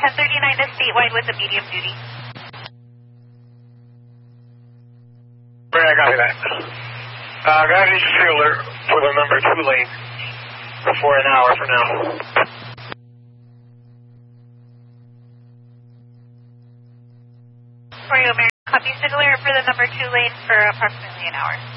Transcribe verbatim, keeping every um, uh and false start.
ten thirty-nine to statewide with the medium duty. Right, I got that. Uh, got a trailer for the number two lane for an hour for now. For you, American. Copy signal for the number two lane for approximately an hour.